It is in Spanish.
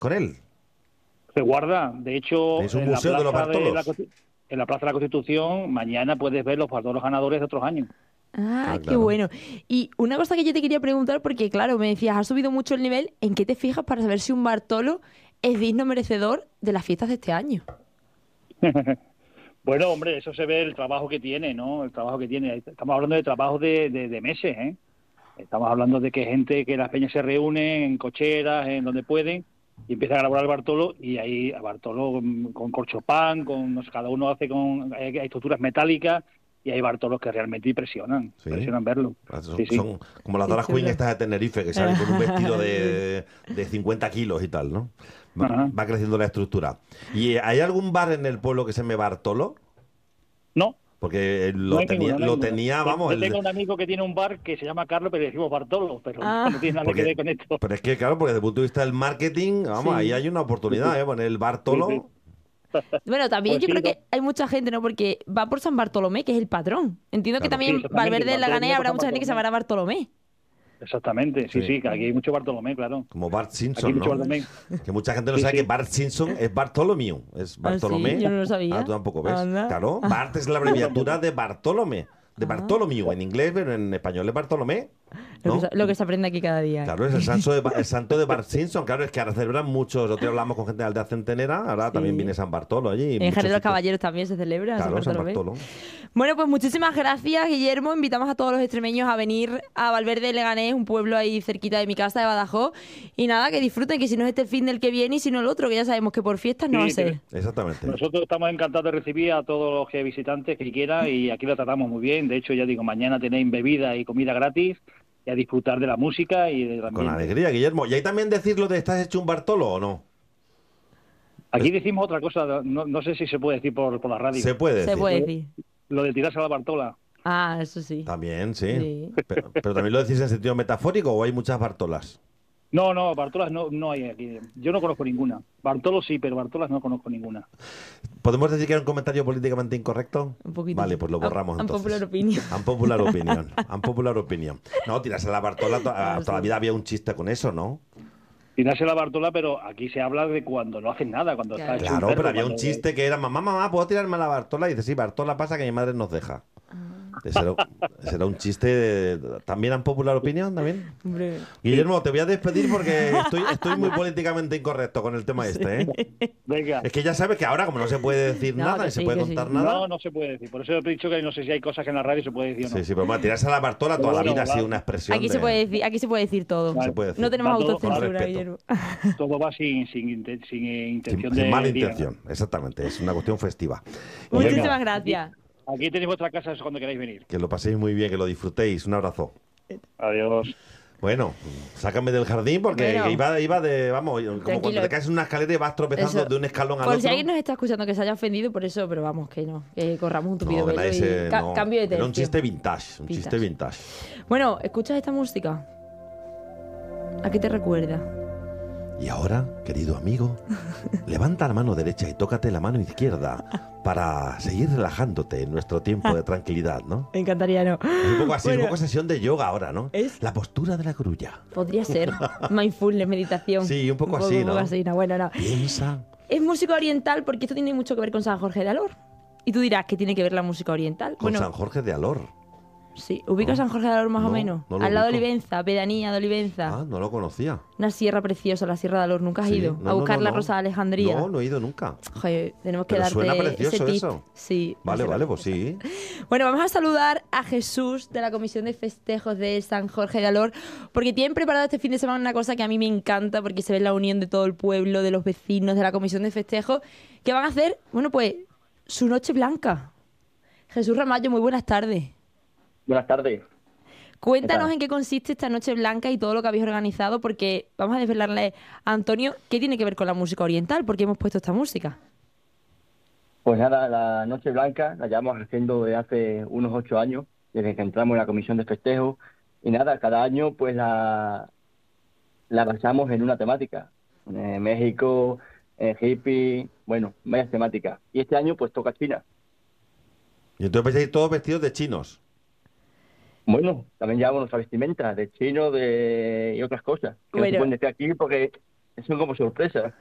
con él? Se guarda. De hecho, Es un museo de los Bartolos. en la Plaza de la Constitución, mañana puedes ver los Bartolos ganadores de otros años. Ah, Ah, qué claro. bueno. Y una cosa que yo te quería preguntar, porque claro, me decías, ha subido mucho el nivel, ¿en qué te fijas para saber si un Bartolo es digno merecedor de las fiestas de este año? Bueno, hombre, eso se ve el trabajo que tiene, ¿no? El trabajo que tiene. Estamos hablando de trabajo de meses, ¿eh? Estamos hablando de que gente, que las peñas se reúnen en cocheras, en donde pueden, y empiezan a elaborar el Bartolo, y ahí a Bartolo con corchopán, no sé, cada uno hace hay estructuras metálicas, y hay Bartolos que realmente Sí. impresionan verlo. Sí, sí. Son como las Qué Drag Queen chulo. estas de Tenerife, que salen con un vestido de 50 kilos y tal, ¿no? Va, Ajá. va creciendo la estructura. ¿Y hay algún bar en el pueblo que se llame Bartolo? No, Porque no hay ninguno, no hay lo ninguno. tenía, vamos, Yo tengo un amigo que tiene un bar que se llama Carlos, pero le decimos Bartolo, pero no, Ah, no tiene nada que porque, ver con esto. pero es que, claro, porque desde el punto de vista del marketing, vamos, ahí sí. hay una Sí, oportunidad, sí, ¿eh? Poner el sí, sí. Bartolo. Bueno, también Pues yo sí, creo no. que hay mucha gente, ¿no? Porque va por San Bartolomé, que es el patrón. Entiendo que Claro. Sí, también exactamente, el Valverde de Leganés Bartolomé por habrá San mucha gente que se Bartolomé. llamará Bartolomé. Exactamente, sí, Sí. sí, que aquí hay mucho Bartolomé, claro. Como Bart Aquí hay Simpson, mucho ¿no? Bartolomé. Que mucha gente no Sí, sabe que sí. Bart Simpson es Bartholomew, es Ah, sí, Bartolomé. yo no lo Ah, sabía. tú tampoco ves. Anda. Claro, Bart es la Yo abreviatura tampoco. de Bartolomé, de Ah, Bartholomew en inglés, pero en español es Bartolomé, ¿no? lo que se aprende aquí cada día. Claro, es el santo de Bart Simpson. Claro, es que ahora celebran muchos. Otro día hablamos con gente de Aldea Centenera, ahora también Sí. viene San Bartolo allí. Y En muchos Jerez de los sitios. Caballeros también se celebra San Claro, San Bartolomé. Bartolo. Bueno, pues muchísimas gracias, Guillermo. Invitamos a todos los extremeños a venir a Valverde de Leganés, un pueblo ahí cerquita de mi casa, de Badajoz. Y nada, que disfruten, que si no es este fin del que viene y si no el otro, que ya sabemos que por fiestas no va a Sí, ser. Exactamente. nosotros estamos encantados de recibir a todos los visitantes que quieran y aquí lo tratamos muy bien. De hecho, ya digo, mañana tenéis bebida y comida gratis y a disfrutar de la música y del Con ambiente. alegría, Guillermo. ¿Y ahí también decirlo de estás hecho un Bartolo o no? Aquí Es- decimos otra cosa, no sé si se puede decir por la radio, Se puede Se decir. puede decir. lo de tirarse a la Bartola. Ah, eso sí. También, sí. Sí. Pero también lo decís en sentido metafórico o hay muchas Bartolas. No, Bartolas no hay aquí. Yo no conozco ninguna. Bartolo sí, pero Bartolas no conozco ninguna. ¿Podemos decir que era un comentario políticamente incorrecto? Un poquito. Vale, pues lo borramos entonces. Unpopular opinion. Unpopular opinion. Unpopular opinion. No, tirarse a la Bartola, toda la vida había un chiste con eso, ¿no? Tirarse a la Bartola, pero aquí se habla de cuando no hacen nada, cuando Claro. está hecho un Claro, perro, pero había un cuando- chiste que era, mamá, ¿puedo tirarme a la Bartola? Y dice, sí, Bartola pasa que mi madre nos deja. Ese era un chiste también en popular opinión, también. Hombre. Guillermo, te voy a despedir porque estoy muy políticamente incorrecto con el tema este, ¿eh? Venga. Es que ya sabes que ahora, como no se puede decir No, nada, que ni se sí, puede que sí. contar nada. No se puede decir. Por eso he dicho que no sé si hay cosas que en la radio se puede decir o no. Sí, sí, pero bueno, tirarse a la Bartola toda la Bueno, vida ha sido vale. una expresión. Aquí se puede decir todo. Vale. Se puede decir. No tenemos Va todo con autocensura, respeto. Guillermo. Todo va sin intención Sin de mala decir. intención, exactamente. Es una cuestión festiva. Muchísimas Venga. gracias. Aquí tenéis vuestra casa cuando queráis venir. Que lo paséis muy bien, que lo disfrutéis. Un abrazo. Adiós. Bueno, sácame del jardín porque Bueno. iba de, vamos, como cuando Tranquilo. te caes en una escalera y vas tropezando Eso. de un escalón al Por otro. si alguien nos está escuchando que se haya ofendido por eso, pero vamos, que no. Que corramos un tupido No, que velo nadie y se- no. cambio de Era un tercio. chiste vintage, un Vintage. chiste vintage. Bueno, ¿escuchas esta música? ¿A qué te recuerda? Y ahora, querido amigo, levanta la mano derecha y tócate la mano izquierda para seguir relajándote en nuestro tiempo de tranquilidad, ¿no? Me encantaría, ¿no? Es un poco así, Bueno, un poco sesión de yoga ahora, ¿no? es- La postura de la grulla. Podría ser mindfulness, meditación. Sí, un poco así, ¿no? ¿no? Bueno, no. Piensa. Es música oriental porque esto tiene mucho que ver con San Jorge de Alor. Y tú dirás, ¿qué tiene que ver la música oriental? Con San Jorge de Alor. Sí, ¿ubicas San Jorge de Alor más o No, menos? no lo Al lado de ubico. Olivenza, pedanía de Olivenza. Ah, no lo conocía. Una sierra preciosa, la Sierra de Alor. ¿Nunca has Sí, ido? no, A buscar no, la no. Rosa de Alejandría. No, no he ido nunca. Joder, tenemos que Pero darte suena ese precioso tip. eso. Sí. Vale, ese vale, lo- pues sí. Bueno, vamos a saludar a Jesús de la Comisión de Festejos de San Jorge de Alor, porque tienen preparado este fin de semana una cosa que a mí me encanta, porque se ve la unión de todo el pueblo, de los vecinos, de la Comisión de Festejos, que van a hacer, bueno, pues, su Noche Blanca. Jesús Ramallo, muy buenas tardes. Buenas tardes. Cuéntanos ¿Qué tal? en qué consiste esta Noche Blanca y todo lo que habéis organizado, porque vamos a desvelarle a Antonio qué tiene que ver con la música oriental, porque hemos puesto esta música. Pues nada, la Noche Blanca la llevamos haciendo desde hace unos 8 años, desde que entramos en la comisión de festejos. Y nada, cada año pues la basamos en una temática. México, hippie, bueno, varias temáticas. Y este año pues toca China. Y entonces vais a ir todos vestidos de chinos. Bueno, también llevamos nuestra vestimenta de chino y otras cosas. Que no se Bueno. pueden decir aquí porque son como sorpresas.